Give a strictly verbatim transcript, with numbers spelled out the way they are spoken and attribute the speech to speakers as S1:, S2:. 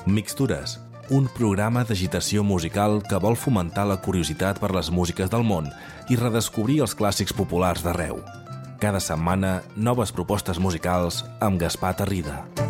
S1: Mixtures, un programa d'agitació musical que vol fomentar la curiositat per les músiques del món i redescobrir els clàssics populars d'arreu. Cada setmana, noves propostes musicals amb Gaspar Tarrida.